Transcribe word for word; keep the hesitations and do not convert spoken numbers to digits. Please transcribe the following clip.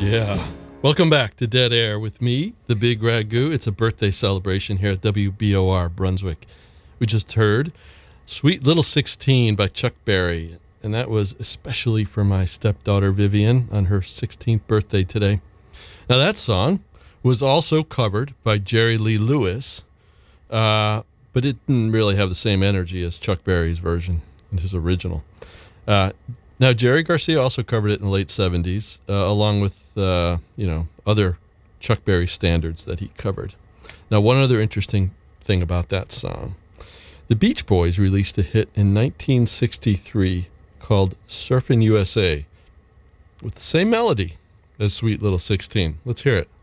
Yeah. Welcome back to Dead Air with me, the Big Ragu. It's a birthday celebration here at W B O R Brunswick. We just heard Sweet Little sixteen by Chuck Berry, and that was especially for my stepdaughter Vivian on her sixteenth birthday today. Now that song was also covered by Jerry Lee Lewis, uh, but it didn't really have the same energy as Chuck Berry's version and his original. Uh, now Jerry Garcia also covered it in the late seventies, uh, along with uh, you know other Chuck Berry standards that he covered. Now one other interesting thing about that song. The Beach Boys released a hit in nineteen sixty-three called Surfin' U S A with the same melody as Sweet Little sixteen. Let's hear it.